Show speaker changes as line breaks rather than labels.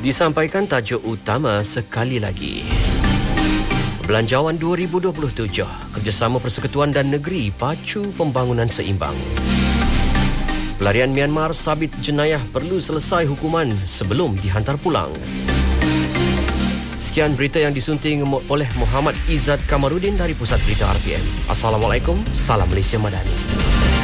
Disampaikan tajuk utama sekali lagi. Belanjawan 2027, kerjasama Persekutuan dan Negeri pacu pembangunan seimbang. Pelarian Myanmar sabit jenayah perlu selesai hukuman sebelum dihantar pulang. Sekian berita yang disunting oleh Muhammad Izzat Kamarudin dari Pusat Berita RTM. Assalamualaikum, salam Malaysia Madani.